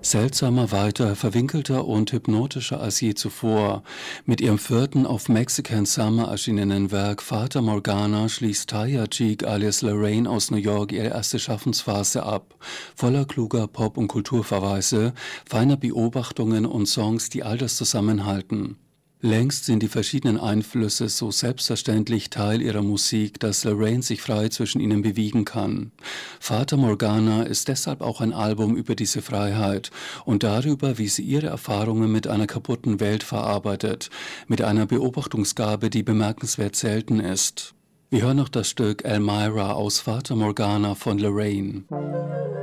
Seltsamer, weiter, verwinkelter und hypnotischer als je zuvor. Mit ihrem vierten auf Mexican Summer erschienenen Werk Fata Morgana schließt Taya Cheek alias Lorraine aus New York ihre erste Schaffensphase ab, voller kluger Pop- und Kulturverweise, feiner Beobachtungen und Songs, die all das zusammenhalten. Längst sind die verschiedenen Einflüsse so selbstverständlich Teil ihrer Musik, dass Lorraine sich frei zwischen ihnen bewegen kann. Fata Morgana ist deshalb auch ein Album über diese Freiheit und darüber, wie sie ihre Erfahrungen mit einer kaputten Welt verarbeitet, mit einer Beobachtungsgabe, die bemerkenswert selten ist. Wir hören noch das Stück Elmira aus Fata Morgana von Lorraine.